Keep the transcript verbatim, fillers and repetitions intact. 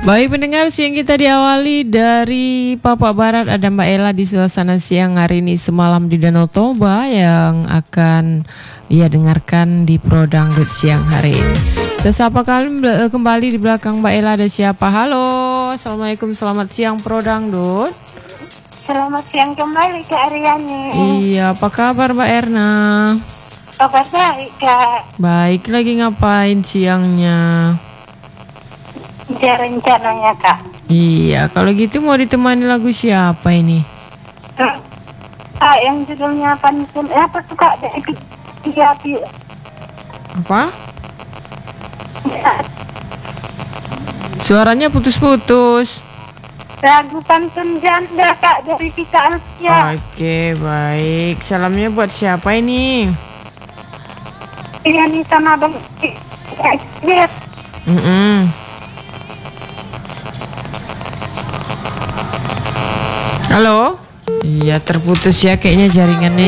Baik pendengar, siang kita diawali dari Papak Barat. Ada Mbak Ella di suasana siang hari ini semalam di Danau Toba yang akan ia dengarkan di Pro Dangdut siang hari ini. Sesapa kali kembali di belakang Mbak Ella ada siapa? Halo, Assalamualaikum, selamat siang Pro Dangdut. Selamat siang kembali Kak Aryani. Iya, apa kabar Mbak Erna? Kabar baik Kak. Baik, lagi ngapain siangnya? Ada rencananya Kak. Iya, kalau gitu mau ditemani lagu siapa ini? Ah, yang judulnya Pantun. Eh, apa tuh Kak? Dari tiga api. Apa? Suaranya putus-putus. Lagu Pantun Janda Kak dari Tika Alfia. Oke, baik. Salamnya buat siapa ini? Ini sama Bang. Mm-mm. Halo? Iya, terputus ya kayaknya jaringannya.